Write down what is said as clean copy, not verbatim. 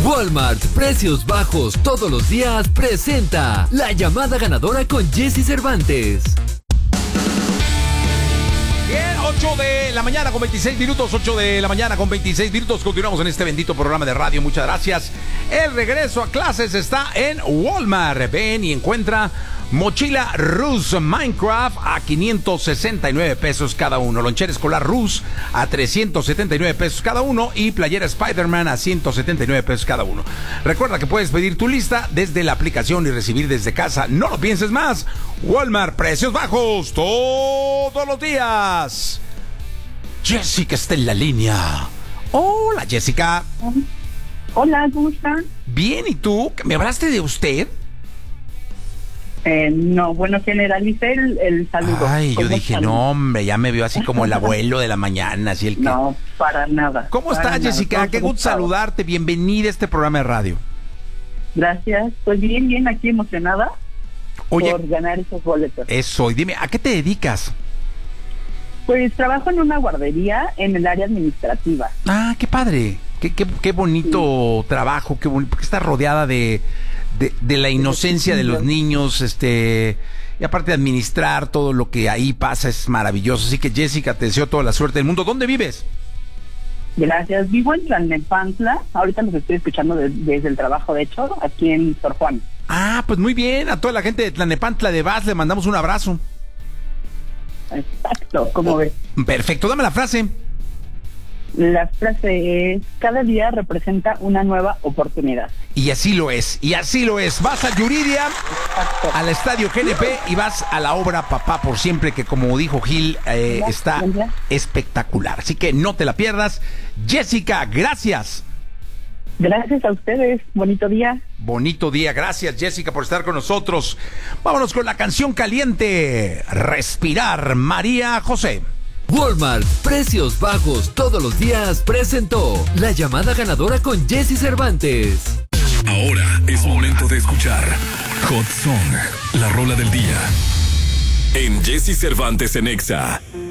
Walmart, precios bajos todos los días, presenta la llamada ganadora con Jessy Cervantes. Bien, 8 de la mañana con 26 minutos, 8 de la mañana con 26 minutos. Continuamos en este bendito programa de radio. Muchas gracias. El regreso a clases está en Walmart. Ven y encuentra mochila Rus Minecraft a 569 pesos cada uno. Lonchera escolar Rus a 379 pesos cada uno. Y playera Spider-Man a 179 pesos cada uno. Recuerda que puedes pedir tu lista desde la aplicación y recibir desde casa. No lo pienses más. Walmart, precios bajos todos los días. Jessica está en la línea. Hola, Jessica. Hola, ¿cómo están? Bien, ¿y tú? ¿Me hablaste de usted? No, bueno, generalicé el saludo. Ay, yo dije, están? no, hombre, ya me vio así como el abuelo de la mañana, así el que... No, para nada. ¿Cómo para estás, nada. Jessica? Todo Qué gusto gustado. saludarte. Bienvenida a este programa de radio. Gracias. Pues bien, aquí emocionada Oye, por ganar esos boletos. eso, y dime, ¿a qué te dedicas? Pues trabajo en una guardería en el área administrativa. Ah, qué padre. Qué bonito trabajo, qué bonito, porque está rodeada de la inocencia de los niños, y aparte de administrar todo lo que ahí pasa es maravilloso. Así que, Jessica, te deseo toda la suerte del mundo. ¿Dónde vives? Gracias. Vivo en Tlalnepantla. Ahorita los estoy escuchando desde el trabajo, de hecho, aquí en Sor Juan. Ah, pues muy bien. A toda la gente de Tlalnepantla de Vaz le mandamos un abrazo. Exacto, ¿cómo ves? Perfecto, dame la frase. La frase es: cada día representa una nueva oportunidad. Y así lo es, y así lo es. Vas a Yuridia, Exacto. al estadio GNP y vas a la obra Papá por Siempre, que como dijo Gil, está espectacular. Así que no te la pierdas. Jessica, gracias. Gracias a ustedes. Bonito día. Bonito día. Gracias, Jessica, por estar con nosotros. Vámonos con la canción caliente. Respirar, María José. Walmart, precios bajos todos los días, presentó la llamada ganadora con Jessy Cervantes. Ahora es momento de escuchar Hot Song, la rola del día. En Jessy Cervantes en Exa.